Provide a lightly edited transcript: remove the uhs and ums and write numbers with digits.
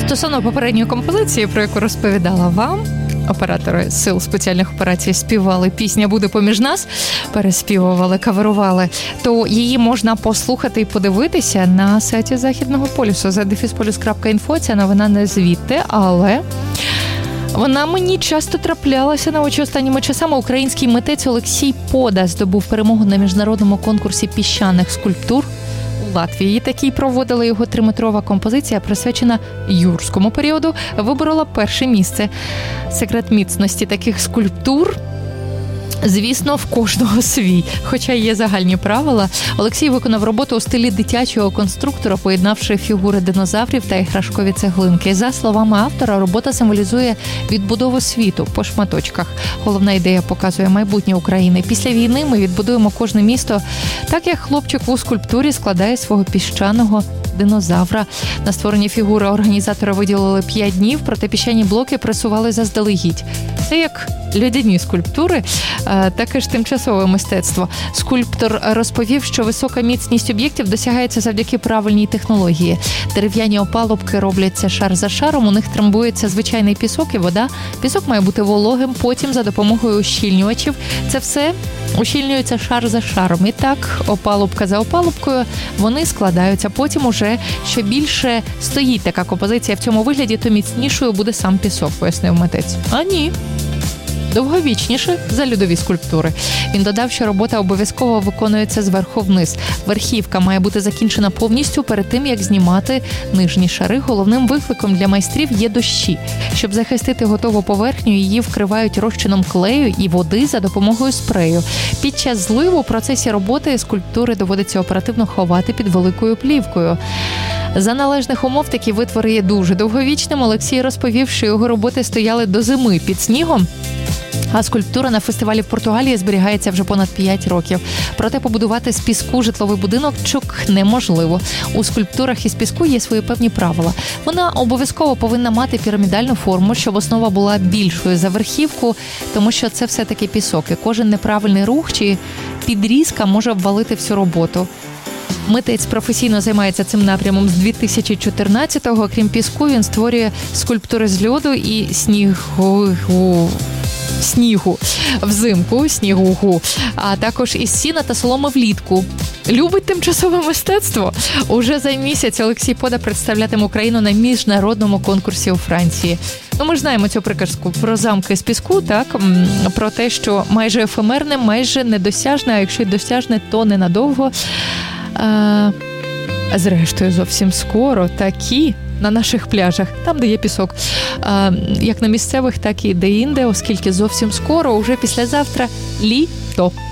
Стосовно попередньої композиції, про яку розповідала вам, оператори Сил спеціальних операцій співали «Пісня буде поміж нас», переспівували, каверували, то її можна послухати і подивитися на сайті Західного полюсу @defispolius.info. Ця новина не звідти, але вона мені часто траплялася на очі останніми часами. Український митець Олексій Пода здобув перемогу на міжнародному конкурсі піщаних скульптур у Латвії. Такий проводила його 3-метрова композиція, присвячена юрському періоду, виборола перше місце. Секрет міцності таких скульптур, звісно, в кожного свій. Хоча є загальні правила. Олексій виконав роботу у стилі дитячого конструктора, поєднавши фігури динозаврів та іграшкові цеглинки. За словами автора, робота символізує відбудову світу по шматочках. Головна ідея показує майбутнє України. Після війни ми відбудуємо кожне місто так, як хлопчик у скульптурі складає свого піщаного динозавра. На створення фігури організатори виділили 5 днів, проте піщані блоки пресували заздалегідь. Це як льодяні скульптури, таке ж тимчасове мистецтво. Скульптор розповів, що висока міцність об'єктів досягається завдяки правильній технології. Дерев'яні опалубки робляться шар за шаром, у них трамбується звичайний пісок і вода. Пісок має бути вологим, потім за допомогою ущільнювачів. Це все ущільнюється шар за шаром. І так, опалубка за опалубкою, вони складаються. Потім уже, що більше стоїть така композиція в цьому вигляді, то міцнішою буде сам пісок, пояснив митець. А ні. Довговічніше за льодові скульптури. Він додав, що робота обов'язково виконується зверху вниз. Верхівка має бути закінчена повністю перед тим, як знімати нижні шари. Головним викликом для майстрів є дощі. Щоб захистити готову поверхню, її вкривають розчином клею і води за допомогою спрею. Під час зливу у процесі роботи скульптури доводиться оперативно ховати під великою плівкою. За належних умов такі витвори є дуже довговічним. Олексій розповів, що його роботи стояли до зими під снігом, а скульптура на фестивалі в Португалії зберігається вже понад 5 років. Проте побудувати з піску житловий будиночок неможливо. У скульптурах із піску є свої певні правила. Вона обов'язково повинна мати пірамідальну форму, щоб основа була більшою за верхівку, тому що це все-таки пісок. І кожен неправильний рух чи підрізка може обвалити всю роботу. Митець професійно займається цим напрямом з 2014-го. Крім піску, він створює скульптури з льоду і снігу взимку, снігу, а також із сіна та соломи влітку. Любить тимчасове мистецтво. Уже за місяць Олексій Пода представлятиме Україну на міжнародному конкурсі у Франції. Ми ж знаємо цю приказку про замки з піску, так? Про те, що майже ефемерне, майже недосяжне, а якщо й досяжне, то ненадовго. Зрештою, зовсім скоро такі на наших пляжах, там, де є пісок, як на місцевих, так і де-інде, оскільки зовсім скоро, уже післязавтра, літо.